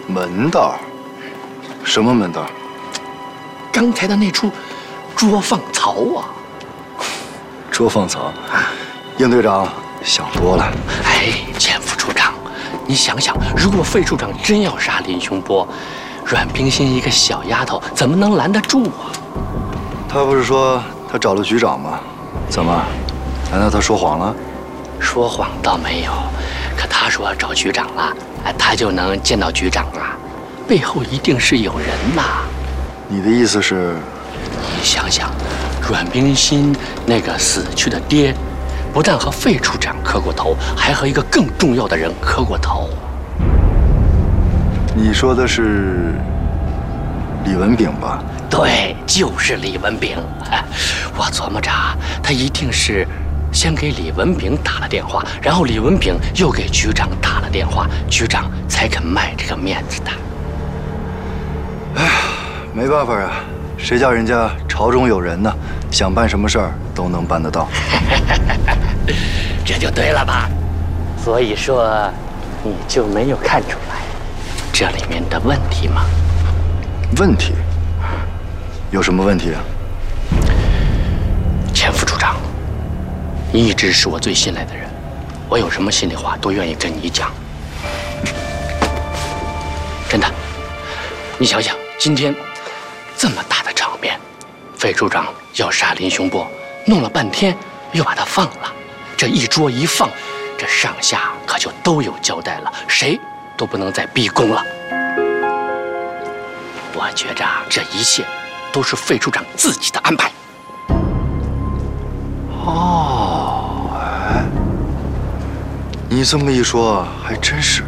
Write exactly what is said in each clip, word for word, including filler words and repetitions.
门道？什么门道？ 刚才的那出捉放曹啊！ 捉放曹，应队长想多了。 哎，前副处长，你想想，如果费处长真要杀林雄波，阮冰心一个小丫头怎么能拦得住啊？ 他不是说他找了局长吗？怎么？难道他说谎了？ 说谎倒没有，可他说找局长了，他就能见到局长了，背后一定是有人呐。 你的意思是？ 你想想，阮冰心那个死去的爹，不但和费处长磕过头，还和一个更重要的人磕过头。 你说的是李文炳吧？ 对，就是李文炳。我琢磨着，他一定是先给李文炳打了电话，然后李文炳又给局长打了电话，局长才肯卖这个面子的。 哎呀，没办法啊，谁叫人家朝中有人呢？想办什么事儿都能办得到。 这就对了吧？所以说，你就没有看出来这里面的问题吗？ 问题？有什么问题啊？ 前副处长，你一直是我最信赖的人，我有什么心里话都愿意跟你讲。真的，你想想，今天这么大的场面，费处长要杀林雄波，弄了半天又把他放了，这一捉一放，这上下可就都有交代了，谁都不能再逼宫了。我觉着这一切都是费处长自己的安排。 哦，哎，你这么一说，还真是。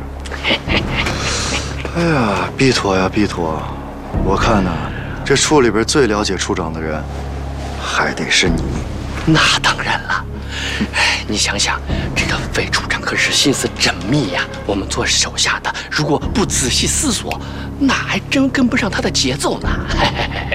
哎呀，毕妥呀，毕妥，我看呢，这处里边最了解处长的人，还得是你。 那当然了。哎，你想想，这个费处长可是心思缜密呀。我们做手下的，如果不仔细思索，哪还真跟不上他的节奏呢。嘿嘿嘿。